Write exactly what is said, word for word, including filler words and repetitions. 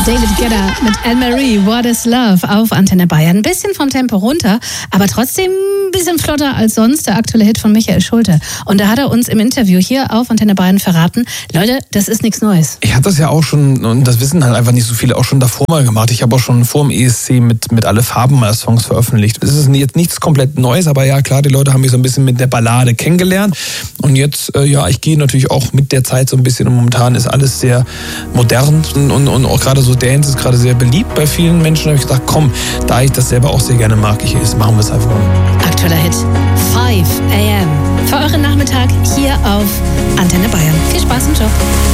David Guetta mit Anne-Marie, What is Love auf Antenne Bayern. Ein bisschen vom Tempo runter, aber trotzdem ein bisschen flotter als sonst. Der aktuelle Hit von Michael Schulte. Und da hat er uns im Interview hier auf Antenne Bayern verraten, Leute, das ist nichts Neues. Ich hatte das ja auch schon, und das wissen halt einfach nicht so viele, auch schon davor mal gemacht. Ich habe auch schon vor dem E S C mit, mit Alle Farben mal Songs veröffentlicht. Es ist jetzt nichts komplett Neues, aber ja klar, die Leute haben mich so ein bisschen mit der Ballade kennengelernt. Und jetzt, äh, ja, ich gehe natürlich auch mit der Zeit so ein bisschen, und momentan ist alles sehr modern und, und, und auch gerade so Dance ist gerade sehr beliebt bei vielen Menschen. Da habe ich gesagt, komm, da ich das selber auch sehr gerne mag, ich, jetzt machen wir es einfach mal. Aktueller Hit, five a m für euren Nachmittag hier auf Antenne Bayern. Viel Spaß im Job.